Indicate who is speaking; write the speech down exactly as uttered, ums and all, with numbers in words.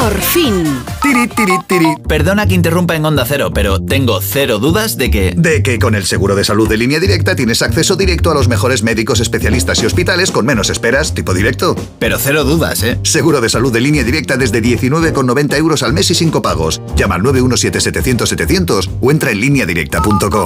Speaker 1: Por fin.
Speaker 2: Tiri, tiri, tiri.
Speaker 3: Perdona que interrumpa en Onda Cero, pero tengo cero dudas de que...
Speaker 2: De que con el seguro de salud de Línea Directa tienes acceso directo a los mejores médicos, especialistas y hospitales con menos esperas, tipo directo.
Speaker 3: Pero cero dudas, ¿eh?
Speaker 2: Seguro de salud de Línea Directa desde diecinueve con noventa euros al mes y sin copagos. Llama al nueve uno siete, setecientos, setecientos o entra en línea directa punto com.